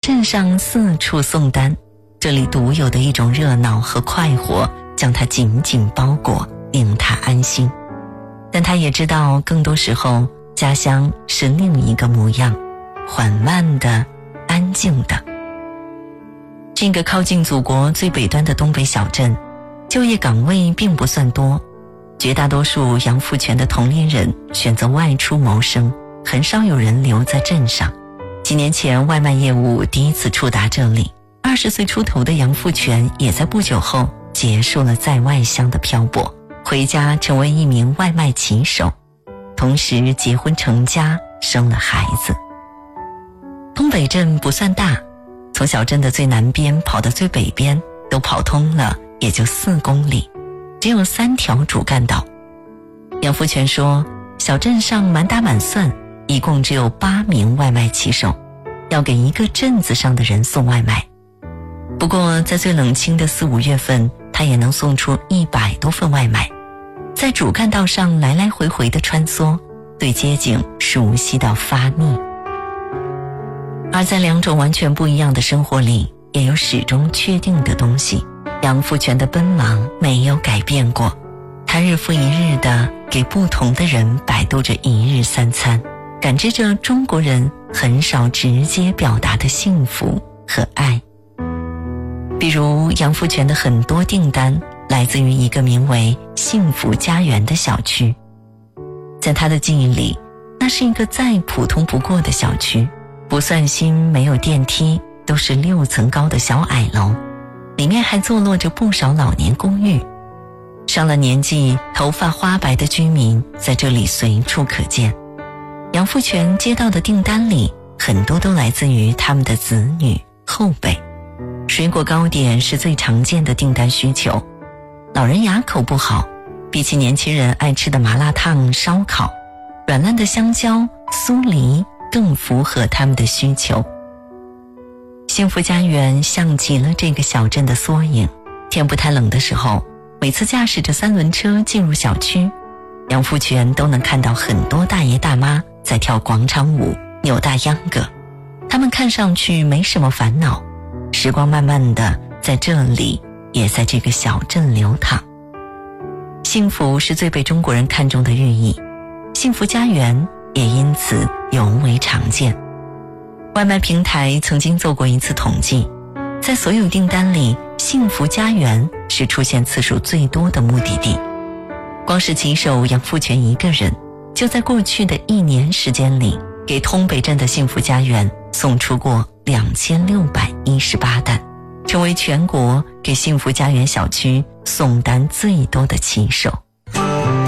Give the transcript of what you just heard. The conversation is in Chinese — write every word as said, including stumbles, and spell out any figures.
镇上四处送单，这里独有的一种热闹和快活将他紧紧包裹，令他安心。但他也知道，更多时候家乡是另一个模样，缓慢的，安静的。这个靠近祖国最北端的东北小镇，就业岗位并不算多，绝大多数杨富全的同龄人选择外出谋生，很少有人留在镇上。几年前外卖业务第一次触达这里，二十岁出头的杨富全也在不久后结束了在外乡的漂泊，回家成为一名外卖骑手，同时结婚成家，生了孩子。东北镇不算大，从小镇的最南边跑到最北边都跑通了也就四公里，只有三条主干道。杨富全说，小镇上满打满算一共只有八名外卖骑手，要给一个镇子上的人送外卖。不过在最冷清的四五月份，他也能送出一百多份外卖，在主干道上来来回回的穿梭，对街景熟悉到发腻。而在两种完全不一样的生活里，也有始终确定的东西。杨富全的奔忙没有改变过，他日复一日地给不同的人摆渡着一日三餐，感知着中国人很少直接表达的幸福和爱。比如杨富全的很多订单来自于一个名为幸福家园的小区，在他的记忆里，那是一个再普通不过的小区，不算新，没有电梯，都是六层高的小矮楼，里面还坐落着不少老年公寓。上了年纪头发花白的居民在这里随处可见。杨富全接到的订单里，很多都来自于他们的子女后辈。水果糕点是最常见的订单需求，老人牙口不好，比起年轻人爱吃的麻辣烫、烧烤，软烂的香蕉、酥梨更符合他们的需求。幸福家园像极了这个小镇的缩影。天不太冷的时候，每次驾驶着三轮车进入小区，杨富全都能看到很多大爷大妈在跳广场舞、扭大秧歌，他们看上去没什么烦恼。时光慢慢的在这里，也在这个小镇流淌。幸福是最被中国人看重的寓意，幸福家园也因此尤为常见。外卖平台曾经做过一次统计，在所有订单里，幸福家园是出现次数最多的目的地。光是骑手杨富全一个人，就在过去的一年时间里，给东北镇的幸福家园送出过两千六百一十八单，成为全国给幸福家园小区送单最多的骑手。